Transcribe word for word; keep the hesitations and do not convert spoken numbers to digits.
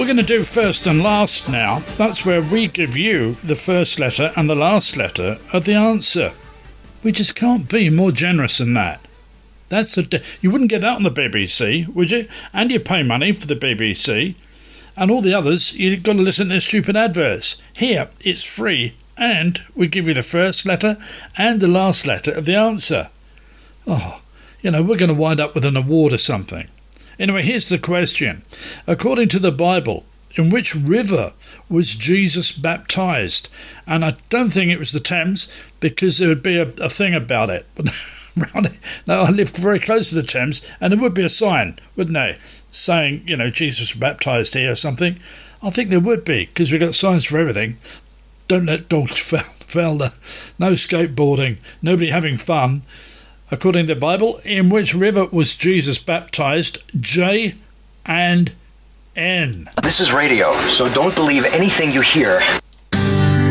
We're going to do first and last now. That's where we give you the first letter and the last letter of the answer. We just can't be more generous than that. That's a de- you wouldn't get that on the B B C, would you? And you pay money for the B B C. And all the others, you've got to listen to their stupid adverts. Here, it's free, and we give you the first letter and the last letter of the answer. Oh, you know, we're going to wind up with an award or something. Anyway, here's the question. According to the Bible, in which river was Jesus baptized? And I don't think it was the Thames, because there would be a, a thing about it. No, I live very close to the Thames, and there would be a sign, wouldn't there, saying, you know, Jesus was baptized here or something. I think there would be, because we've got signs for everything. Don't let dogs founder. No skateboarding. Nobody having fun. According to the Bible, in which river was Jesus baptized? J and N. This is radio, so don't believe anything you hear.